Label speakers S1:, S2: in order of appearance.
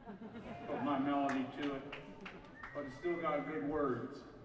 S1: put my melody to it, but it's still got good words.